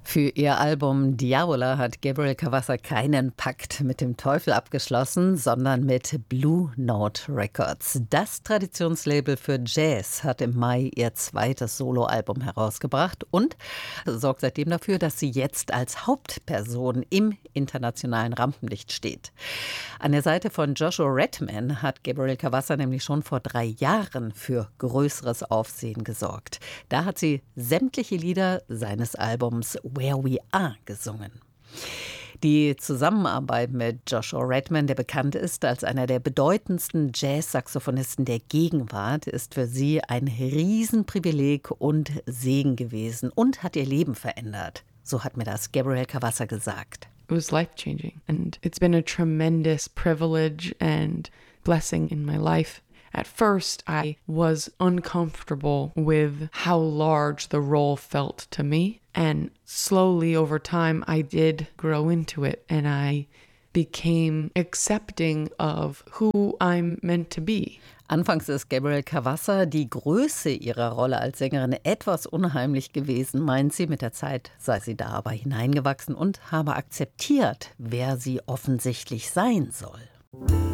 Für ihr Album Diavola hat Gabriel Cavanza keinen Pakt mit dem Teufel abgeschlossen, sondern mit Blue Note Records. Das Traditionslabel für Jazz hat im Mai ihr zweites Soloalbum herausgebracht und sorgt seitdem dafür, dass sie jetzt als Hauptperson im internationalen Rampenlicht steht. An der Seite von Joshua Redman hat Gabriel Cavanza nämlich schon vor 3 Jahren für größeres Aufsehen gesorgt. Da hat sie sämtliche Lieder seines Albums Where We Are gesungen. Die Zusammenarbeit mit Joshua Redman, der bekannt ist als einer der bedeutendsten Jazz-Saxophonisten der Gegenwart, ist für sie ein Riesenprivileg und Segen gewesen und hat ihr Leben verändert. So hat mir das Gabriel Cavanza gesagt. It was life-changing, and it's been a tremendous privilege and blessing in my life. At first, I was uncomfortable with how large the role felt to me, and slowly over time, I did grow into it, and I became accepting of who I'm meant to be. Anfangs ist Gabriel Cavanza die Größe ihrer Rolle als Sängerin etwas unheimlich gewesen, meint sie. Mit der Zeit sei sie da aber hineingewachsen und habe akzeptiert, wer sie offensichtlich sein soll.